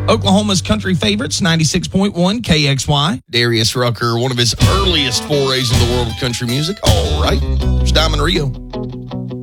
Oklahoma's country favorites, 96.1 KXY. Darius Rucker, one of his earliest forays in the world of country music. All right, there's Diamond Rio.